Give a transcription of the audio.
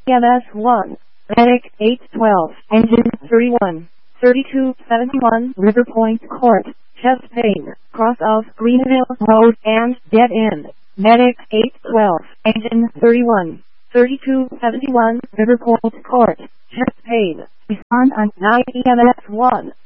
EMS 1, Medic 812, Engine 31, 3271, River Point Court, chest pain, cross of Greenville Road and dead end. Medic 812, Engine 31, 3271, River Point Court, chest pain. Respond on 9 EMS 1.